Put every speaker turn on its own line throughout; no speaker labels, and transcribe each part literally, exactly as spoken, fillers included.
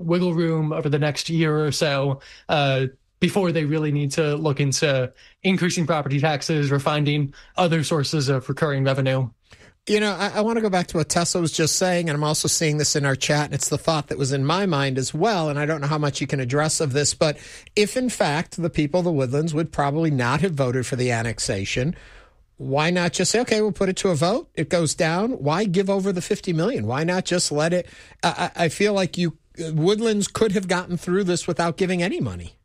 wiggle room over the next year or so uh, before they really need to look into increasing property taxes or finding other sources of recurring revenue.
You know, I, I want to go back to what Tessa was just saying, and I'm also seeing this in our chat, and it's the thought that was in my mind as well, and I don't know how much you can address of this, but if, in fact, the people of the Woodlands would probably not have voted for the annexation, why not just say, okay, we'll put it to a vote, it goes down, why give over the fifty million dollars? Why not just let it? I, I feel like you Woodlands could have gotten through this without giving any money.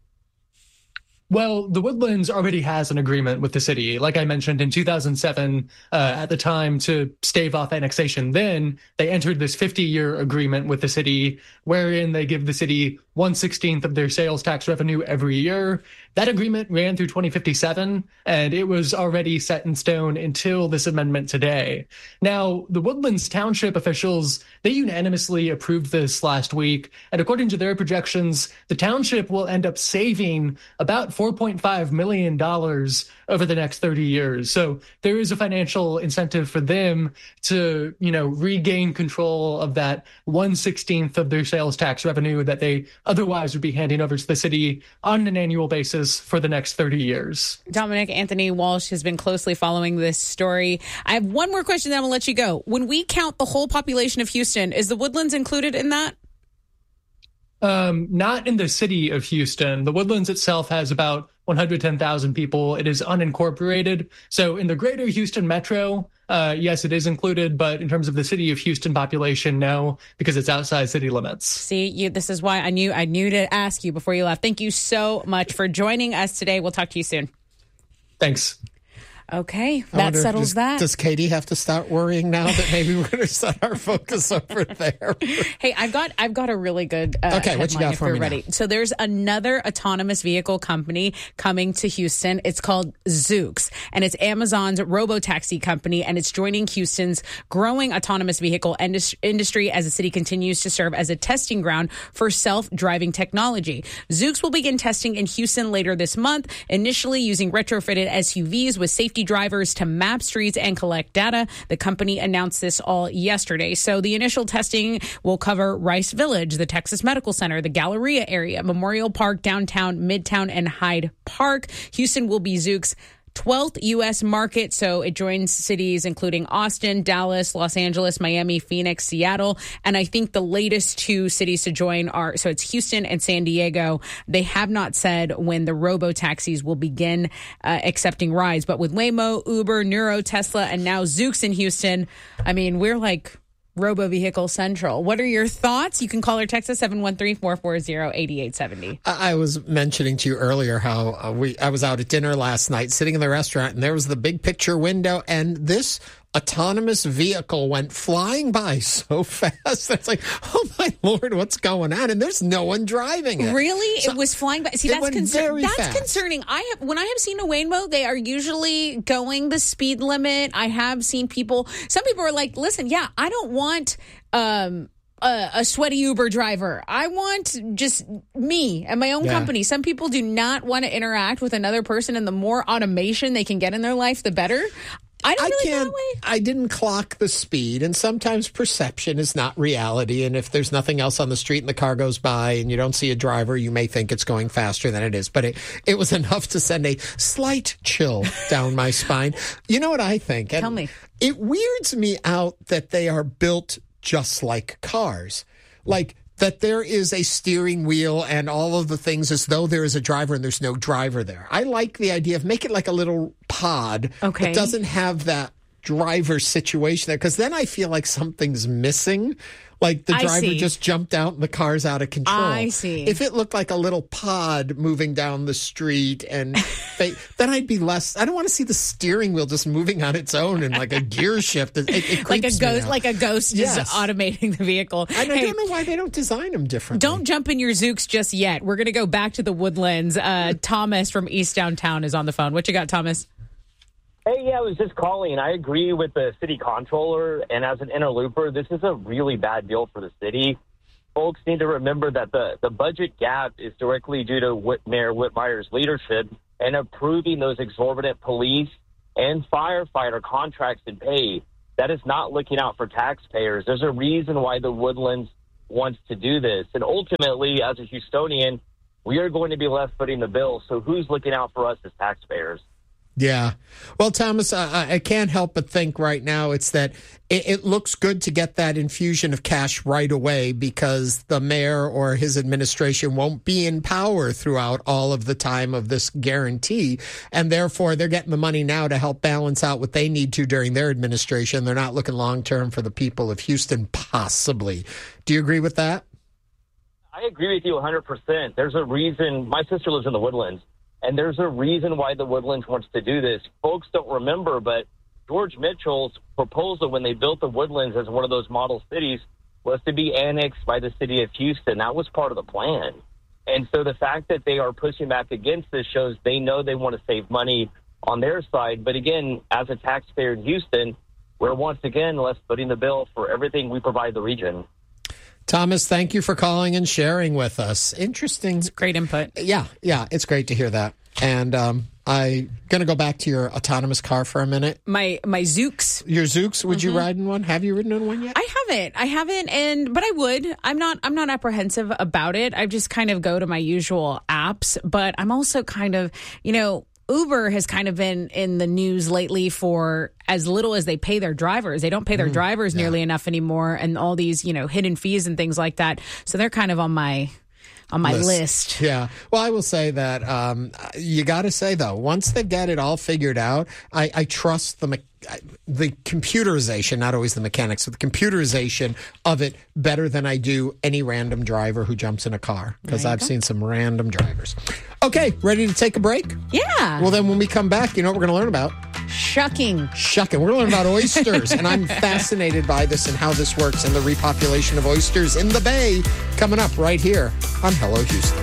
Well, the Woodlands already has an agreement with the city. Like I mentioned, in two thousand seven, uh, at the time, to stave off annexation, then they entered this fifty-year agreement with the city, wherein they give the city one sixteenth of their sales tax revenue every year. That agreement ran through twenty fifty-seven, and it was already set in stone until this amendment today. Now, the Woodlands Township officials, they unanimously approved this last week, and according to their projections, the township will end up saving about four point five million dollars over the next thirty years. So there is a financial incentive for them to, you know, regain control of that one sixteenth of their sales tax revenue that they otherwise would be handing over to the city on an annual basis for the next thirty years.
Dominic Anthony Walsh has been closely following this story. I have one more question, then I'm going to let you go. When we count the whole population of Houston, is the Woodlands included in that?
Um, not in the city of Houston. The Woodlands itself has about one hundred ten thousand people. It is unincorporated. So in the greater Houston metro, uh, yes, it is included. But in terms of the city of Houston population, no, because it's outside city limits.
See, you, this is why I knew I knew to ask you before you left. Thank you so much for joining us today. We'll talk to you soon.
Thanks.
Okay, that settles
does,
that.
Does Katie have to start worrying now that maybe we're going to set our focus over there?
Hey, I've got I've got a really good uh,
okay. What you got
if
for
we're
me
ready.
now?
So there's another autonomous vehicle company coming to Houston. It's called Zoox, and it's Amazon's robo-taxi company, and it's joining Houston's growing autonomous vehicle indus- industry as the city continues to serve as a testing ground for self-driving technology. Zoox will begin testing in Houston later this month, initially using retrofitted S U Vs with safety drivers to map streets and collect data. The company announced this all yesterday. So the initial testing will cover Rice Village, the Texas Medical Center, the Galleria area, Memorial Park, downtown, Midtown, and Hyde Park. Houston will be Zoox's twelfth U S market, so it joins cities including Austin, Dallas, Los Angeles, Miami, Phoenix, Seattle, and I think the latest two cities to join are, so it's Houston and San Diego. They have not said when the robo-taxis will begin uh, accepting rides, but with Waymo, Uber, Nuro, Tesla, and now Zoox in Houston, I mean, we're like Robo Vehicle Central. What are your thoughts? You can call or text us seven one three, four four zero, eight eight seven zero.
I was mentioning to you earlier how uh, we I was out at dinner last night, sitting in the restaurant, and there was the big picture window, and this autonomous vehicle went flying by so fast. It's like, oh my Lord, what's going on? And there's no one driving it.
Really? So it was flying by. See, that's concerning. That's
fast.
concerning. I have when I have seen a Waymo, they are usually going the speed limit. I have seen people. Some people are like, listen, yeah, I don't want um A, a sweaty Uber driver. I want just me and my own yeah. company. Some people do not want to interact with another person, and the more automation they can get in their life, the better. I don't
I
really
can't,
know that way.
I didn't clock the speed, and sometimes perception is not reality. And if there's nothing else on the street and the car goes by and you don't see a driver, you may think it's going faster than it is. But it, it was enough to send a slight chill down my spine. You know what I think?
Tell me.
It weirds me out that they are built just like cars. Like, that there is a steering wheel and all of the things as though there is a driver and there's no driver there. I like the idea of make it like a little pod
okay.
that doesn't have that driver situation there, because then I feel like something's missing. Like the driver just jumped out and the car's out of control.
I see.
If it looked like a little pod moving down the street, and they, then I'd be less. I don't want to see the steering wheel just moving on its own and like a gear shift. It, it
like a
ghost,
me like a ghost,
yes.
just automating the vehicle.
And
hey,
I don't know why they don't design them differently.
Don't jump in your Zoox just yet. We're going to go back to the Woodlands. Uh, Thomas from East Downtown is on the phone. What you got, Thomas?
Hey, yeah, I was just calling. I agree with the city comptroller, and as an interlooper, this is a really bad deal for the city. Folks need to remember that the, the budget gap is directly due to Whit, Mayor Whitmire's leadership and approving those exorbitant police and firefighter contracts and pay. That is not looking out for taxpayers. There's a reason why the Woodlands wants to do this. And ultimately, as a Houstonian, we are going to be left footing the bill. So who's looking out for us as taxpayers?
Yeah. Well, Thomas, I, I can't help but think right now it's that it, it looks good to get that infusion of cash right away because the mayor or his administration won't be in power throughout all of the time of this guarantee. And therefore, they're getting the money now to help balance out what they need to during their administration. They're not looking long term for the people of Houston, possibly. Do you agree with that?
I agree with you one hundred percent. There's a reason. My sister lives in the Woodlands. And there's a reason why the Woodlands wants to do this. Folks don't remember, but George Mitchell's proposal when they built the Woodlands as one of those model cities was to be annexed by the city of Houston. That was part of the plan. And so the fact that they are pushing back against this shows they know they want to save money on their side. But again, as a taxpayer in Houston, we're once again left footing the bill for everything we provide the region.
Thomas, thank you for calling and sharing with us. Interesting.
It's great input.
Yeah, yeah, it's great to hear that. And um, I'm going to go back to your autonomous car for a minute.
My my Zoox.
Your Zoox, would
Mm-hmm.
you ride in one? Have you ridden in one yet?
I haven't. I haven't, and but I would. I'm not. I'm not apprehensive about it. I just kind of go to my usual apps, but I'm also kind of, you know, Uber has kind of been in the news lately for as little as they pay their drivers. They don't pay their mm, drivers yeah. nearly enough anymore, and all these, you know, hidden fees and things like that. So they're kind of on my on my list. list.
Yeah. Well, I will say that um, you got to say, though, once they get it all figured out, I, I trust the me- the computerization, not always the mechanics, but the computerization of it better than I do any random driver who jumps in a car, because I've go. seen some random drivers. Okay, ready to take a break?
Yeah.
Well, then when we come back, you know what we're going to learn about?
Shucking.
Shucking. We're going to learn about oysters, and I'm fascinated by this and how this works and the repopulation of oysters in the Bay coming up right here on Hello Houston.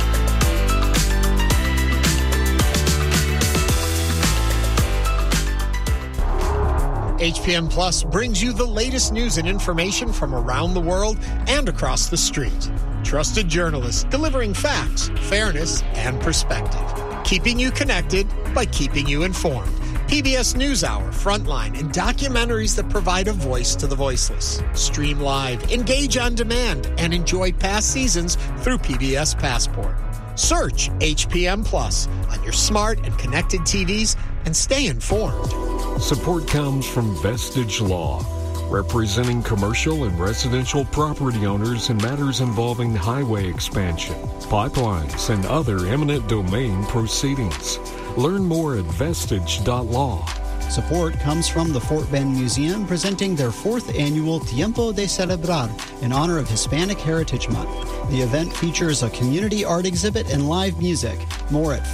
H P M Plus brings you the latest news and information from around the world and across the street. Trusted journalists delivering facts, fairness, and perspective. Keeping you connected by keeping you informed. P B S NewsHour, Frontline, and documentaries that provide a voice to the voiceless. Stream live, engage on demand, and enjoy past seasons through P B S Passport. Search H P M Plus on your smart and connected T Vs and stay informed.
Support comes from Vestige Law, representing commercial and residential property owners in matters involving highway expansion, pipelines, and other eminent domain proceedings. Learn more at vestige dot law.
Support comes from the Fort Bend Museum, presenting their fourth annual Tiempo de Celebrar in honor of Hispanic Heritage Month. The event features a community art exhibit and live music. More at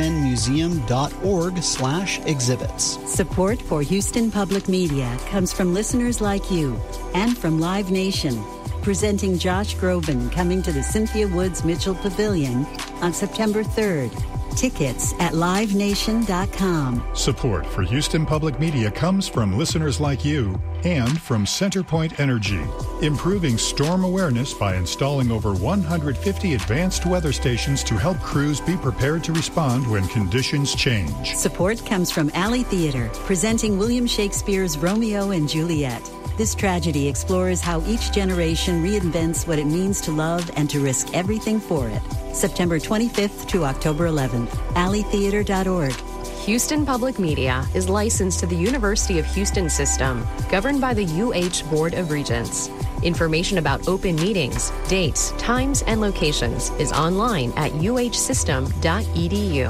fortbendmuseum.org slash exhibits.
Support for Houston Public Media comes from listeners like you and from Live Nation, presenting Josh Groban coming to the Cynthia Woods Mitchell Pavilion on September third. Tickets at live nation dot com.
Support for Houston Public Media comes from listeners like you and from Centerpoint Energy, improving storm awareness by installing over one hundred fifty advanced weather stations to help crews be prepared to respond when conditions change.
Support comes from Alley Theater, presenting William Shakespeare's Romeo and Juliet. This tragedy explores how each generation reinvents what it means to love and to risk everything for it. September twenty-fifth to October eleventh. alley theater dot org.
Houston Public Media is licensed to the University of Houston System, governed by the U H Board of Regents. Information about open meetings, dates, times, and locations is online at u h system dot e d u.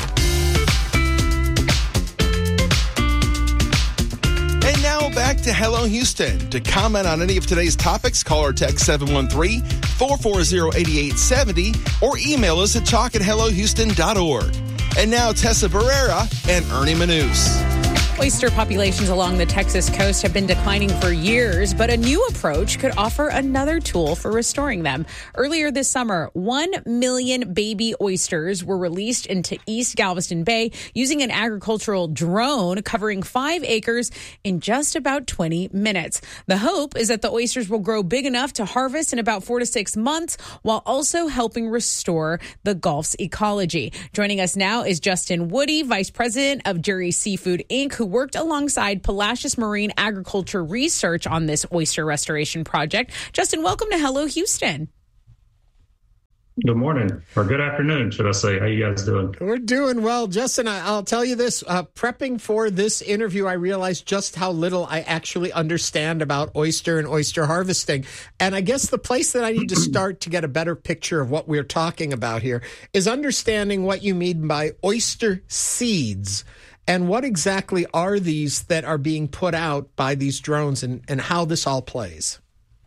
And now back to Hello Houston. To comment on any of today's topics, call or text seven one three, four four zero, eight eight seven zero or email us at talk at hello houston dot org. And now Tessa Barrera and Ernie Manous.
Oyster populations along the Texas coast have been declining for years, but a new approach could offer another tool for restoring them. Earlier this summer, one million baby oysters were released into East Galveston Bay using an agricultural drone covering five acres in just about twenty minutes. The hope is that the oysters will grow big enough to harvest in about four to six months while also helping restore the Gulf's ecology. Joining us now is Justin Woody, Vice President of Jury Seafood Incorporated, who who worked alongside Palacios Marine Agriculture Research on this oyster restoration project. Justin, welcome to Hello Houston.
Good morning, or good afternoon, should I say. How you guys doing?
We're doing well. Justin, I, I'll tell you this. Uh, prepping for this interview, I realized just how little I actually understand about oyster and oyster harvesting. And I guess the place that I need to start to get a better picture of what we're talking about here is understanding what you mean by oyster seeds. And what exactly are these that are being put out by these drones, and, and how this all plays?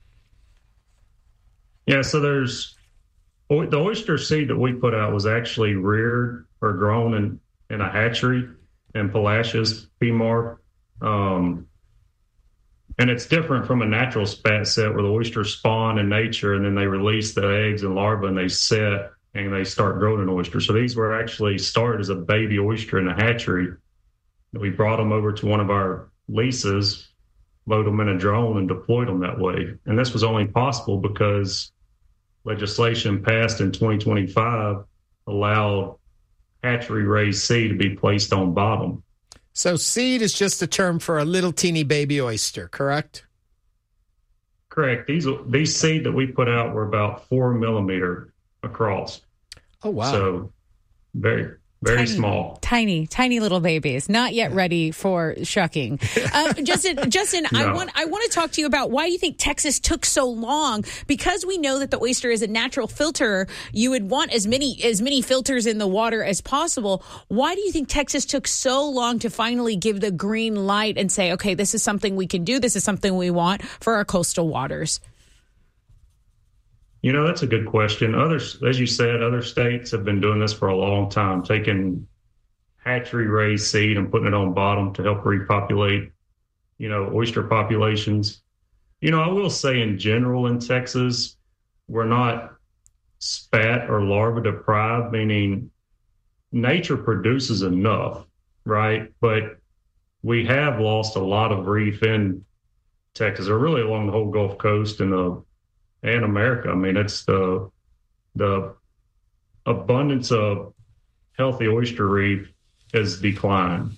Yeah, so there's... The oyster seed that we put out was actually reared or grown in, in a hatchery in Palacios, P M A R. Um, and it's different from a natural spat set where the oysters spawn in nature and then they release the eggs and larvae and they set and they start growing an oyster. So these were actually started as a baby oyster in a hatchery. We brought them over to one of our leases, loaded them in a drone and deployed them that way. And this was only possible because legislation passed in twenty twenty-five allowed hatchery-raised seed to be placed on bottom.
So seed is just a term for a little teeny baby oyster, correct?
Correct. These these seed that we put out were about four millimeter across.
Oh, wow.
So very, very
tiny,
small.
Tiny, tiny little babies, not yet ready for shucking. Uh, Justin, Justin, no. I want I want to talk to you about why you think Texas took so long. Because we know that the oyster is a natural filter, you would want as many as many filters in the water as possible. Why do you think Texas took so long to finally give the green light and say, okay, this is something we can do, this is something we want for our coastal waters?
You know, that's a good question. Others, as you said, other states have been doing this for a long time, taking hatchery-raised seed and putting it on bottom to help repopulate, you know, oyster populations. You know, I will say in general in Texas, we're not spat or larva deprived, meaning nature produces enough, right? But we have lost a lot of reef in Texas, or really along the whole Gulf Coast and the and America. I mean, it's the the abundance of healthy oyster reef has declined.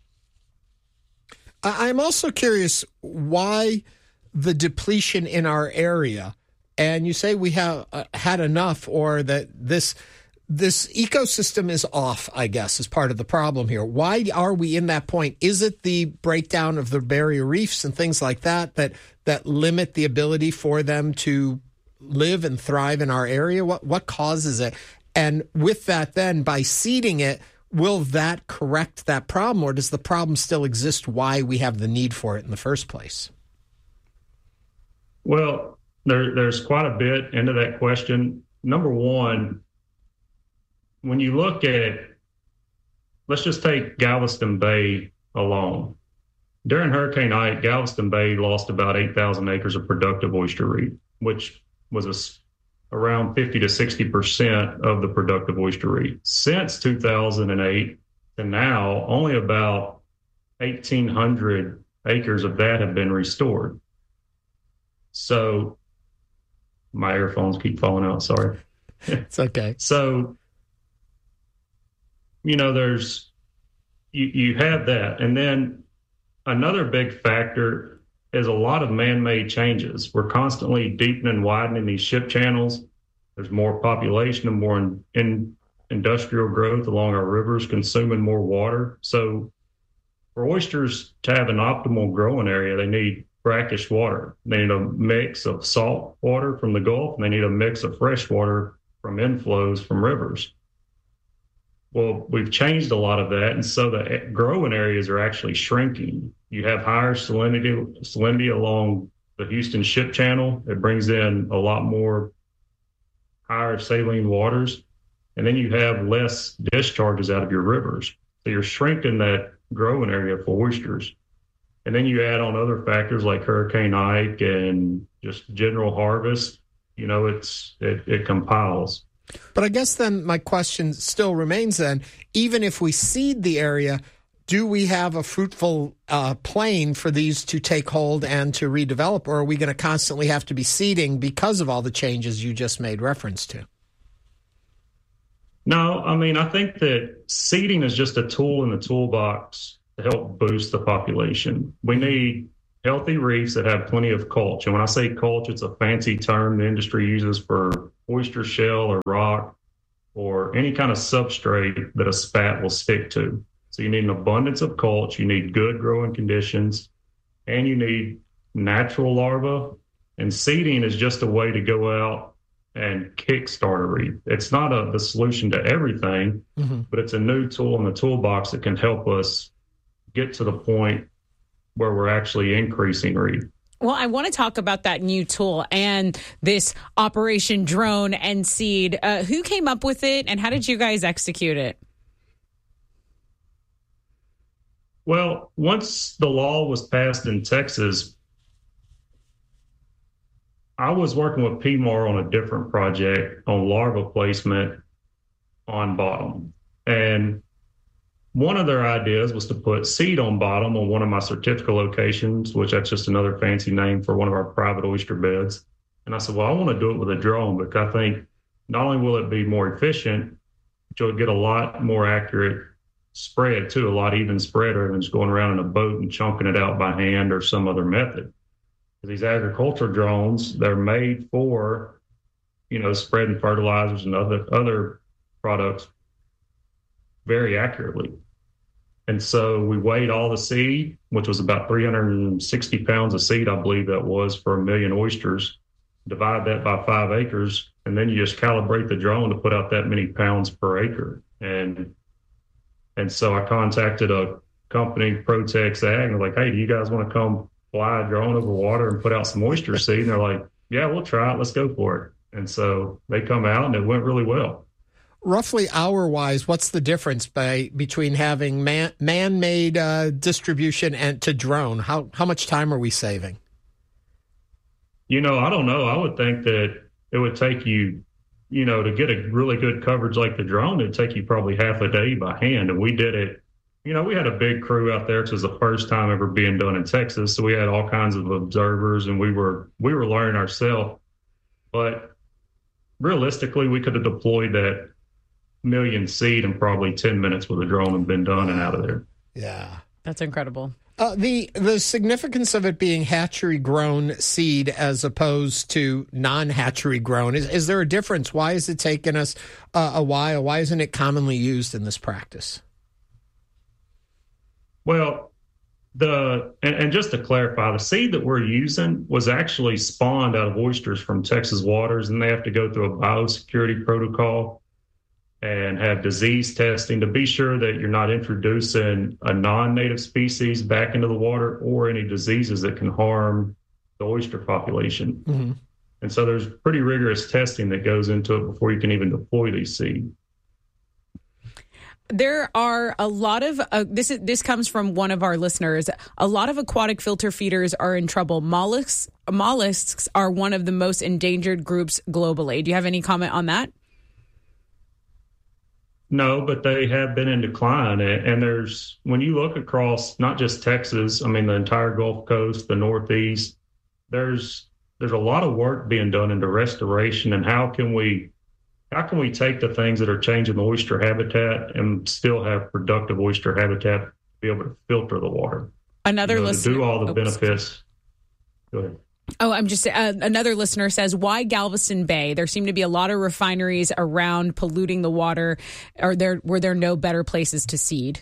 I'm also curious why the depletion in our area. And you say we have uh, had enough, or that this this ecosystem is off, I guess, is part of the problem here. Why are we in that point? Is it the breakdown of the barrier reefs and things like that that that limit the ability for them to live and thrive in our area? What what causes it? And with that, then, by seeding it, will that correct that problem, or does the problem still exist why we have the need for it in the first place?
Well, there, there's quite a bit into that question. Number one, when you look at, let's just take Galveston Bay alone. During Hurricane Ike, Galveston Bay lost about eight thousand acres of productive oyster reef, which was a, around fifty to sixty percent of the productive oyster reef. Since two thousand eight to now, only about eighteen hundred acres of that have been restored. So my earphones keep falling out, sorry.
It's okay.
So, you know, there's, you, you have that. And then another big factor is a lot of man-made changes. We're constantly deepening and widening these ship channels. There's more population and more in, in industrial growth along our rivers, consuming more water. So for oysters to have an optimal growing area, they need brackish water. They need a mix of salt water from the Gulf, and they need a mix of fresh water from inflows from rivers. Well, we've changed a lot of that, and so the growing areas are actually shrinking. You have higher salinity, salinity along the Houston Ship Channel. It brings in a lot more higher saline waters, and then you have less discharges out of your rivers. So you're shrinking that growing area for oysters. And then you add on other factors like Hurricane Ike and just general harvest, you know, it's it, it compiles.
But I guess then my question still remains then, even if we seed the area, do we have a fruitful uh, plain for these to take hold and to redevelop, or are we going to constantly have to be seeding because of all the changes you just made reference to?
No, I mean, I think that seeding is just a tool in the toolbox to help boost the population. We need healthy reefs that have plenty of mulch. And when I say mulch, it's a fancy term the industry uses for oyster shell or rock or any kind of substrate that a spat will stick to. So you need an abundance of mulch, you need good growing conditions, and you need natural larvae. And seeding is just a way to go out and kickstart a reef. It's not a, the solution to everything, mm-hmm. but it's a new tool in the toolbox that can help us get to the point where we're actually increasing reef.
Well, I want to talk about that new tool and this Operation Drone and Seed. Uh, who came up with it, and how did you guys execute it?
Well, once the law was passed in Texas, I was working with P M A R on a different project on larva placement on bottom. And one of their ideas was to put seed on bottom on one of my certificate locations, which that's just another fancy name for one of our private oyster beds. And I said, well, I want to do it with a drone because I think not only will it be more efficient, but you'll get a lot more accurate spread too, a lot even spread rather than just going around in a boat and chunking it out by hand or some other method. These agricultural drones, they're made for, you know, spreading fertilizers and other other products very accurately. And so we weighed all the seed, which was about three hundred sixty pounds of seed, I believe that was, for a million oysters. Divide that by five acres, and then you just calibrate the drone to put out that many pounds per acre. And and so I contacted a company, Protex Ag, and they're like, hey, do you guys want to come fly a drone over water and put out some oyster seed? And they're like, yeah, we'll try it. Let's go for it. And so they come out and it went really well.
Roughly hour-wise, what's the difference by between having man, man-made uh, distribution and to drone? How how much time are we saving?
You know, I don't know. I would think that it would take you, you know, to get a really good coverage like the drone, it'd take you probably half a day by hand. And we did it. You know, we had a big crew out there. It was the first time ever being done in Texas. So we had all kinds of observers and we were we were learning ourselves. But realistically, we could have deployed that million seed in probably ten minutes with a drone and been done and out of there.
Yeah.
That's incredible.
Uh, the the significance of it being hatchery grown seed as opposed to non-hatchery grown, is, is there a difference? Why has it taken us uh, a while? Why isn't it commonly used in this practice?
Well, the and, and just to clarify, the seed that we're using was actually spawned out of oysters from Texas waters, and they have to go through a biosecurity protocol and have disease testing to be sure that you're not introducing a non-native species back into the water or any diseases that can harm the oyster population. Mm-hmm. And so there's pretty rigorous testing that goes into it before you can even deploy these seed.
There are a lot of uh, this. Is, this comes from one of our listeners. A lot of aquatic filter feeders are in trouble. Mollusks, mollusks are one of the most endangered groups globally. Do you have any comment on that?
No, but they have been in decline. And there's, when you look across not just Texas, I mean, the entire Gulf Coast, the Northeast, there's there's a lot of work being done into restoration. And how can we how can we take the things that are changing the oyster habitat and still have productive oyster habitat to be able to filter the water?
Another
you know,
listener,
to do all the
oops.
benefits. Go ahead.
Oh, I'm just, uh, another listener says, why Galveston Bay? There seem to be a lot of refineries around polluting the water. Are there, were there no better places to seed?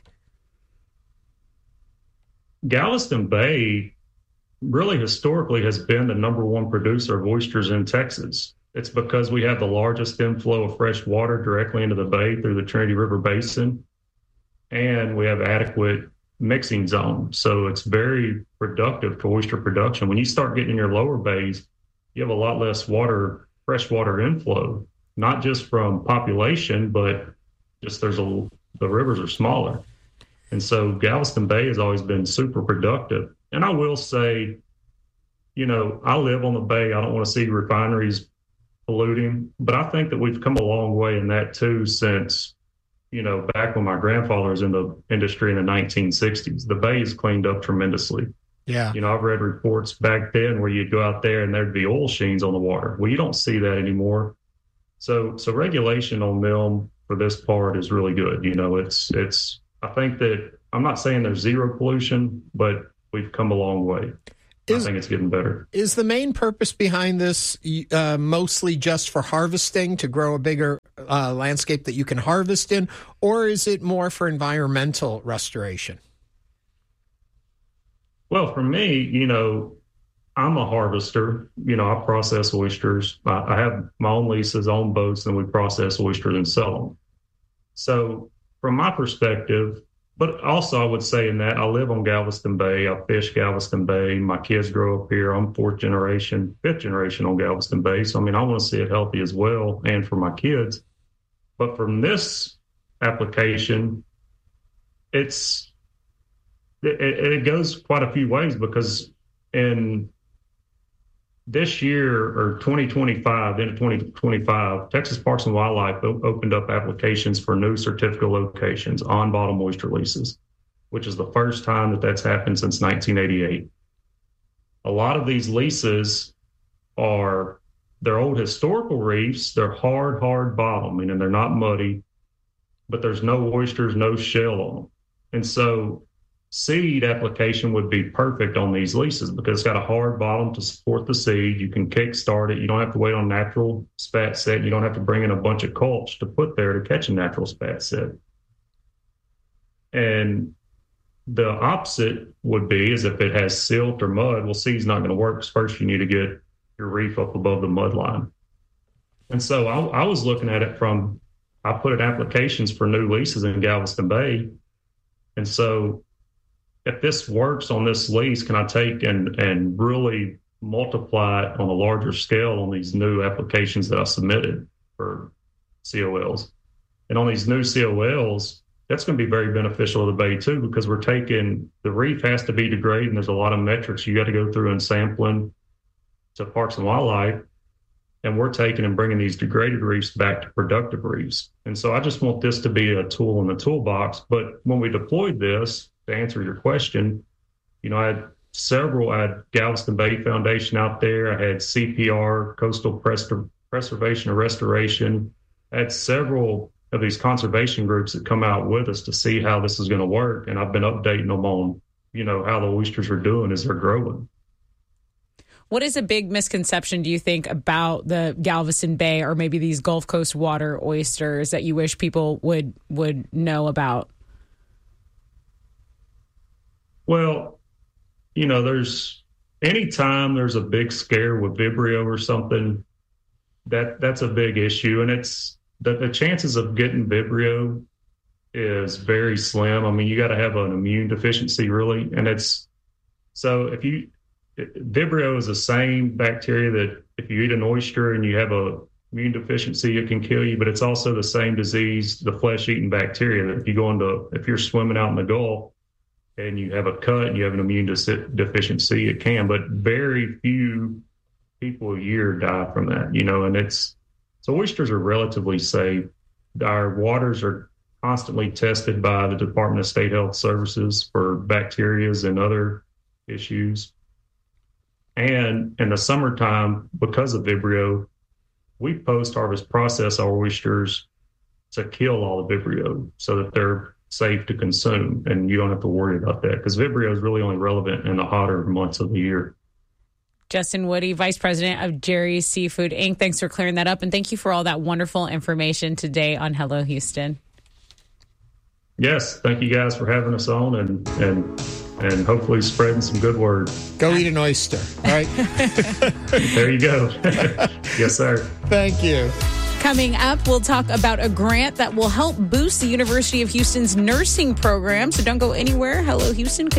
Galveston Bay really historically has been the number one producer of oysters in Texas. It's because we have the largest inflow of fresh water directly into the bay through the Trinity River Basin, and we have adequate mixing zone. So it's very productive to oyster production. When you start getting in your lower bays, you have a lot less water, fresh water inflow, not just from population, but just there's a, the rivers are smaller. And so Galveston Bay has always been super productive. And I will say, you know, I live on the bay. I don't want to see refineries polluting, but I think that we've come a long way in that too since, you know, back when my grandfather was in the industry in the nineteen sixties. The bay is cleaned up tremendously.
Yeah.
You know, I've read reports back then where you'd go out there and there'd be oil sheens on the water. Well, you don't see that anymore. So, so regulation on M I L M for this part is really good. You know, it's, it's, I think that I'm not saying there's zero pollution, but we've come a long way. Is, I think it's getting better.
Is the main purpose behind this uh, mostly just for harvesting, to grow a bigger uh, landscape that you can harvest in, or is it more for environmental restoration?
Well, for me, you know, I'm a harvester. You know, I process oysters. I, I have my own leases, own boats, and we process oysters and sell them. So from my perspective, but also I would say in that I live on Galveston Bay. I fish Galveston Bay. My kids grow up here. I'm fourth generation, fifth generation on Galveston Bay. So, I mean, I want to see it healthy as well and for my kids. But from this application, it's it, it goes quite a few ways, because in this year, or twenty twenty-five, into twenty twenty-five, Texas Parks and Wildlife o- opened up applications for new certificate locations on bottom oyster leases, which is the first time that that's happened since nineteen eighty-eight. A lot of these leases are, they're old historical reefs. They're hard, hard bottom, meaning they're not muddy, but there's no oysters, no shell on them. And so seed application would be perfect on these leases because it's got a hard bottom to support the seed. You can kickstart it. You don't have to wait on natural spat set. You don't have to bring in a bunch of culch to put there to catch a natural spat set. And the opposite would be is if it has silt or mud, well, seed's not going to work, because first you need to get your reef up above the mud line. And so I, I was looking at it from, I put in applications for new leases in Galveston Bay. And so if this works on this lease, can I take and, and really multiply it on a larger scale on these new applications that I submitted for C O Ls? And on these new C O Ls, that's going to be very beneficial to the bay too, because we're taking, the reef has to be degraded, and there's a lot of metrics you got to go through in sampling to Parks and Wildlife. And we're taking and bringing these degraded reefs back to productive reefs. And so I just want this to be a tool in the toolbox. But when we deployed this, to answer your question, you know, I had several, I had Galveston Bay Foundation out there. I had C P R, Coastal Pres- Preservation and Restoration. I had several of these conservation groups that come out with us to see how this is going to work. And I've been updating them on, you know, how the oysters are doing as they're growing.
What is a big misconception, do you think, about the Galveston Bay or maybe these Gulf Coast water oysters that you wish people would would know about?
Well, you know, there's anytime there's a big scare with Vibrio or something, that that's a big issue. And it's the, the chances of getting Vibrio is very slim. I mean, you got to have an immune deficiency, really. And it's so if you Vibrio is the same bacteria that if you eat an oyster and you have a immune deficiency, it can kill you, but it's also the same disease, the flesh-eating bacteria, that if you go into, if you're swimming out in the Gulf and you have a cut and you have an immune de- deficiency, it can, but very few people a year die from that, you know, and it's, so oysters are relatively safe. Our waters are constantly tested by the Department of State Health Services for bacterias and other issues. And in the summertime, because of Vibrio, we post-harvest process our oysters to kill all the Vibrio so that they're safe to consume, and you don't have to worry about that, because Vibrio is really only relevant in the hotter months of the year.
Justin Woody, Vice President of Jerry's Seafood, Incorporated. Thanks for clearing that up, and thank you for all that wonderful information today on Hello Houston.
Yes, thank you guys for having us on, and and and hopefully spreading some good word.
Go eat an oyster, all right?
There you go. Yes, sir.
Thank you.
Coming up, we'll talk about a grant that will help boost the University of Houston's nursing program. So don't go anywhere. Hello Houston